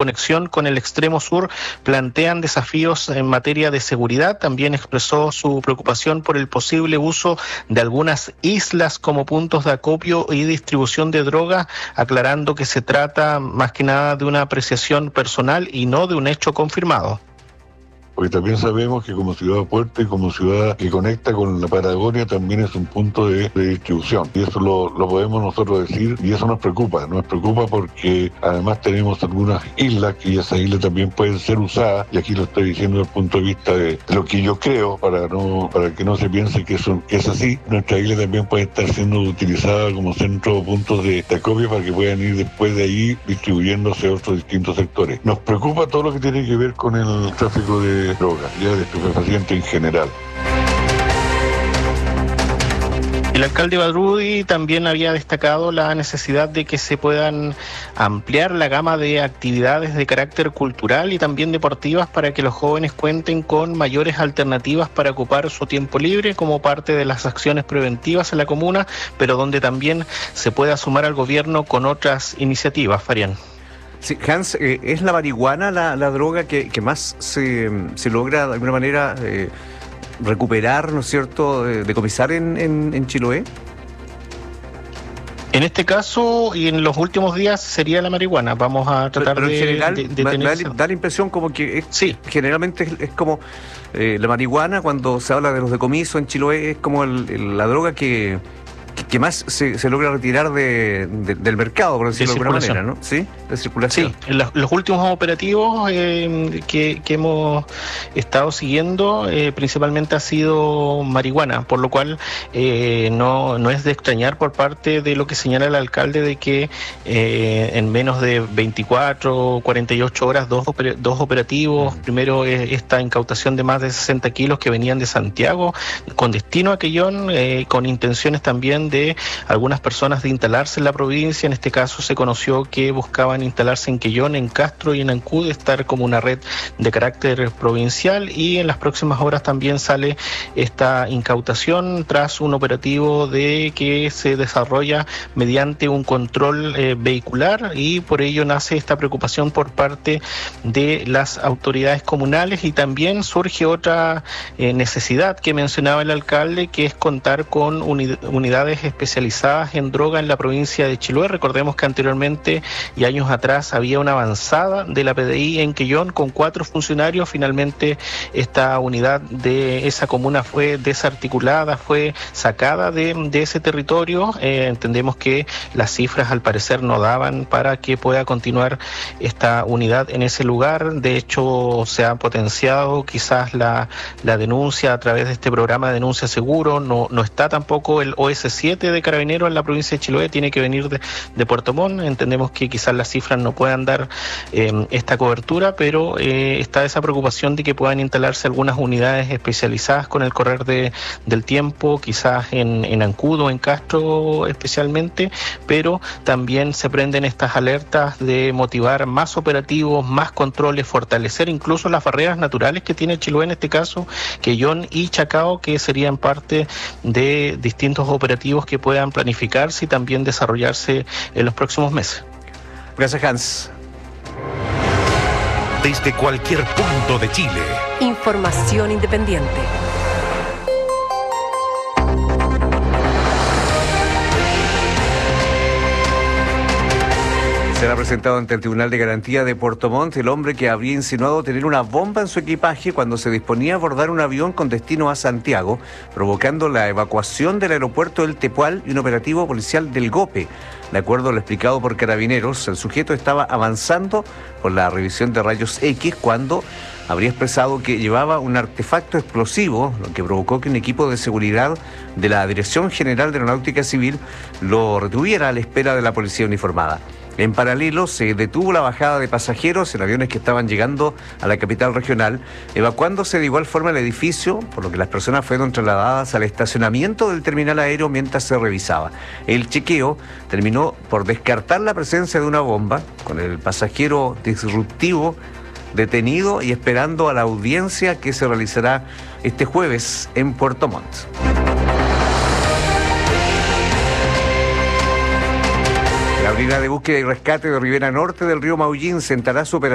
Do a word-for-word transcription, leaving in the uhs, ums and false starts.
conexión con el extremo sur plantean desafíos en materia de seguridad. También expresó su preocupación por el posible uso de algunas islas como puntos de acopio y distribución de drogas, aclarando que se trata más que nada de una apreciación personal y no de un hecho confirmado. Porque también sabemos que como ciudad puerto y como ciudad que conecta con la Patagonia también es un punto de, de distribución. Y eso lo, lo podemos nosotros decir y eso nos preocupa. Nos preocupa porque además tenemos algunas islas que esas islas también pueden ser usadas, y aquí lo estoy diciendo desde el punto de vista de lo que yo creo, para no para que no se piense que, eso, que es así. Nuestra isla también puede estar siendo utilizada como centro o puntos de, de acopio para que puedan ir después de ahí distribuyéndose a otros distintos sectores. Nos preocupa todo lo que tiene que ver con el tráfico de drogas, ya de estupefacientes en general. El alcalde Badrudi también había destacado la necesidad de que se puedan ampliar la gama de actividades de carácter cultural y también deportivas para que los jóvenes cuenten con mayores alternativas para ocupar su tiempo libre como parte de las acciones preventivas en la comuna, pero donde también se pueda sumar al gobierno con otras iniciativas. Farián. Sí, Hans, eh, ¿es la marihuana la, la droga que, que más se, se logra de alguna manera eh, recuperar, ¿no es cierto?, eh, decomisar en, en, en Chiloé? En este caso y en los últimos días sería la marihuana. Vamos a tratar pero, pero de, en general, de, de da, tener... da, da la impresión como que es, sí. generalmente es, es como eh, la marihuana, cuando se habla de los decomisos en Chiloé, es como el, el, la droga que... que más se, se logra retirar de, de, del mercado, por decirlo de, de alguna manera, ¿no? Sí, de circulación. Sí, los, los últimos operativos eh, que, que hemos estado siguiendo eh, principalmente ha sido marihuana, por lo cual eh, no, no es de extrañar por parte de lo que señala el alcalde de que eh, en menos de veinticuatro, cuarenta y ocho horas, dos, oper, dos operativos, uh-huh. Primero eh, esta incautación de más de sesenta kilos que venían de Santiago con destino a Quellón, eh, con intenciones también de de algunas personas de instalarse en la provincia. En este caso se conoció que buscaban instalarse en Quellón, en Castro y en Ancud, estar como una red de carácter provincial, y en las próximas horas también sale esta incautación tras un operativo de que se desarrolla mediante un control eh, vehicular, y por ello nace esta preocupación por parte de las autoridades comunales. Y también surge otra eh, necesidad que mencionaba el alcalde, que es contar con unid- unidades especializadas en droga en la provincia de Chiloé. Recordemos que anteriormente y años atrás había una avanzada de la P D I en Quellón con cuatro funcionarios. Finalmente esta unidad de esa comuna fue desarticulada, fue sacada de, de ese territorio. Eh, entendemos que las cifras al parecer no daban para que pueda continuar esta unidad en ese lugar. De hecho, se ha potenciado quizás la, la denuncia a través de este programa de denuncia seguro. No, no está tampoco el O S siete de Carabineros en la provincia de Chiloé, tiene que venir de, de Puerto Montt. Entendemos que quizás las cifras no puedan dar eh, esta cobertura, pero eh, está esa preocupación de que puedan instalarse algunas unidades especializadas con el correr de, del tiempo, quizás en, en Ancud o en Castro especialmente, pero también se prenden estas alertas de motivar más operativos, más controles, fortalecer incluso las barreras naturales que tiene Chiloé, en este caso Quellón y Chacao, que serían parte de distintos operativos que puedan planificarse y también desarrollarse en los próximos meses. Gracias, Hans. Desde cualquier punto de Chile. Información independiente. Será presentado ante el Tribunal de Garantía de Puerto Montt el hombre que habría insinuado tener una bomba en su equipaje cuando se disponía a abordar un avión con destino a Santiago, provocando la evacuación del aeropuerto del Tepual y un operativo policial del GOPE. De acuerdo a lo explicado por Carabineros, el sujeto estaba avanzando por la revisión de rayos X cuando habría expresado que llevaba un artefacto explosivo, lo que provocó que un equipo de seguridad de la Dirección General de Aeronáutica Civil lo retuviera a la espera de la policía uniformada. En paralelo, se detuvo la bajada de pasajeros en aviones que estaban llegando a la capital regional, evacuándose de igual forma el edificio, por lo que las personas fueron trasladadas al estacionamiento del terminal aéreo mientras se revisaba. El chequeo terminó por descartar la presencia de una bomba, con el pasajero disruptivo detenido y esperando a la audiencia que se realizará este jueves en Puerto Montt. La Brigada de Búsqueda y Rescate de Ribera Norte del río Maullín sentará su operación